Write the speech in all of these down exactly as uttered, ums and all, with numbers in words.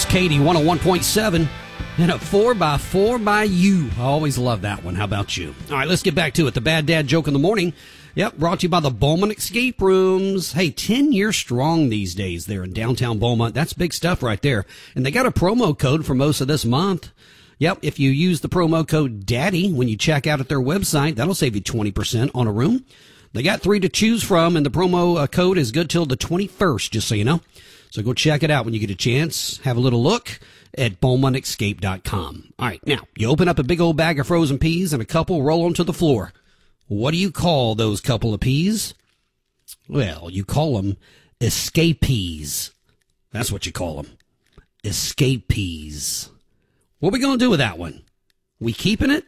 It's Katie one oh one point seven and a four by four by you. I always love that one. How about you? All right, let's get back to it. The Bad Dad Joke in the Morning. Yep, brought to you by the Beaumont Escape Rooms. Hey, ten years strong these days there in downtown Beaumont. That's big stuff right there. And they got a promo code for most of this month. Yep, if you use the promo code DADDY when you check out at their website, that'll save you twenty percent on a room. They got three to choose from, and the promo uh, code is good till the twenty-first, just so you know. So go check it out when you get a chance. Have a little look at Beaumont Escape dot com. All right, now, you open up a big old bag of frozen peas, and a couple roll onto the floor. What do you call those couple of peas? Well, you call them escapees. That's what you call them. Escapees. What are we going to do with that one? We keeping it?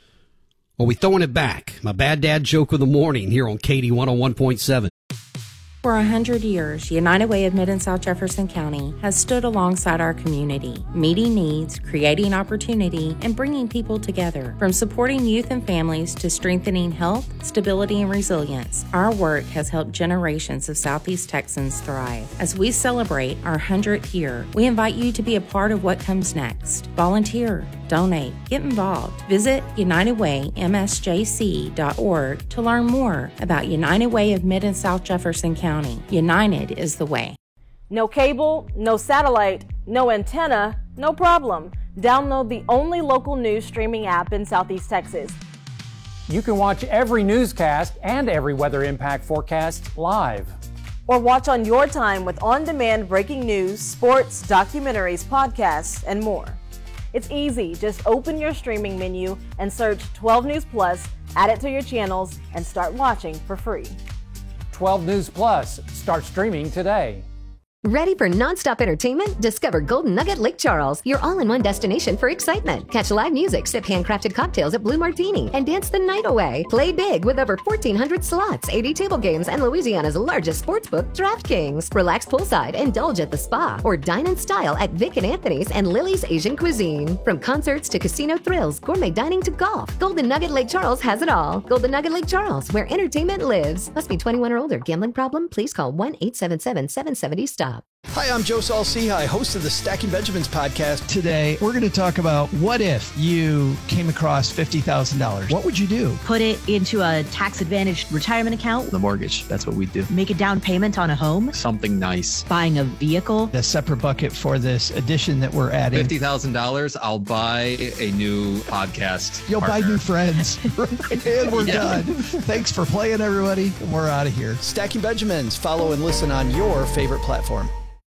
Or we throwing it back? My Bad Dad Joke of the Morning here on Katie one oh one point seven. For a hundred years, United Way of Mid and South Jefferson County has stood alongside our community, meeting needs, creating opportunity, and bringing people together. From supporting youth and families to strengthening health, stability, and resilience, our work has helped generations of Southeast Texans thrive. As we celebrate our hundredth year, we invite you to be a part of what comes next. Volunteer, donate, get involved. Visit united way m s j c dot org to learn more about United Way of Mid and South Jefferson County. United is the way. No cable, no satellite, no antenna, no problem. Download the only local news streaming app in Southeast Texas. You can watch every newscast and every weather impact forecast live. Or watch on your time with on-demand breaking news, sports, documentaries, podcasts, and more. It's easy. Just open your streaming menu and search twelve News Plus, add it to your channels, and start watching for free. twelve News Plus. Start streaming today. Ready for nonstop entertainment? Discover Golden Nugget Lake Charles, your all-in-one destination for excitement. Catch live music, sip handcrafted cocktails at Blue Martini, and dance the night away. Play big with over fourteen hundred slots, eighty table games, and Louisiana's largest sportsbook, DraftKings. Relax poolside, indulge at the spa, or dine in style at Vic and Anthony's and Lily's Asian Cuisine. From concerts to casino thrills, gourmet dining to golf, Golden Nugget Lake Charles has it all. Golden Nugget Lake Charles, where entertainment lives. Must be twenty-one or older. Gambling problem? Please call one eight seven seven, seven seven zero, stop. Hi, I'm Joe Saul-Sehy, host of the Stacking Benjamins podcast. Today, we're going to talk about what if you came across fifty thousand dollars. What would you do? Put it into a tax-advantaged retirement account. The mortgage, that's what we do. Make a down payment on a home. Something nice. Buying a vehicle. A separate bucket for this addition that we're adding. fifty thousand dollars, I'll buy a new podcast You'll partner. buy new friends. And we're Yeah. done. Thanks for playing, everybody. We're out of here. Stacking Benjamins. Follow and listen on your favorite platform.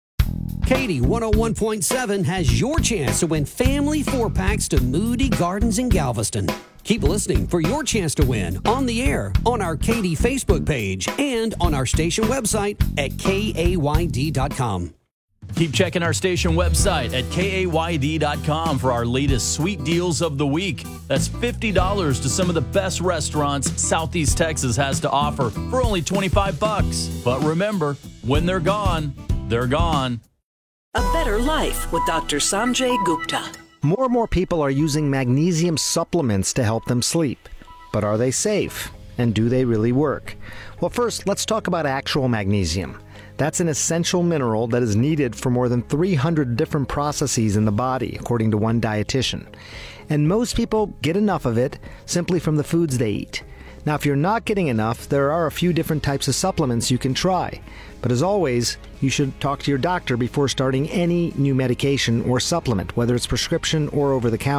Katie one oh one point seven has your chance to win family four-packs to Moody Gardens in Galveston. Keep listening for your chance to win on the air, on our Katie Facebook page, and on our station website at K A Y D dot com. Keep checking our station website at K A Y D dot com for our latest sweet deals of the week. That's fifty dollars to some of the best restaurants Southeast Texas has to offer for only twenty-five bucks. But remember, when they're gone, they're gone. A better life with Doctor Sanjay Gupta. More and more people are using magnesium supplements to help them sleep. But are they safe? And do they really work? Well, first, let's talk about actual magnesium. That's an essential mineral that is needed for more than three hundred different processes in the body, according to one dietitian. And most people get enough of it simply from the foods they eat. Now, if you're not getting enough, there are a few different types of supplements you can try. But as always, you should talk to your doctor before starting any new medication or supplement, whether it's prescription or over the counter.